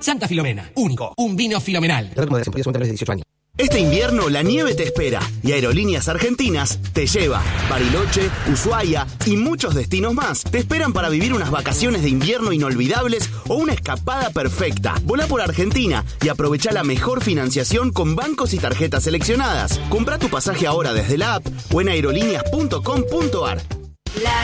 Santa Filomena, único, un vino filomenal. Este invierno la nieve te espera y Aerolíneas Argentinas te lleva. Bariloche, Ushuaia y muchos destinos más te esperan para vivir unas vacaciones de invierno inolvidables o una escapada perfecta. Volá por Argentina y aprovecha la mejor financiación con bancos y tarjetas seleccionadas. Comprá tu pasaje ahora desde la app o en aerolíneas.com.ar. La